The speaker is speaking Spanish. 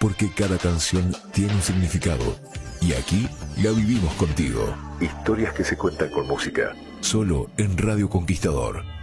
porque cada canción tiene un significado y aquí la vivimos contigo. Historias que se cuentan con música, solo en Radio Conquistador.